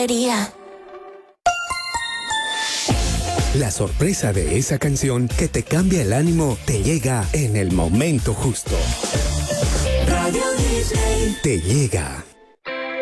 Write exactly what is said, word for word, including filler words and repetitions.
debería. La sorpresa de esa canción que te cambia el ánimo te llega en el momento justo. Radio Disney. Te llega.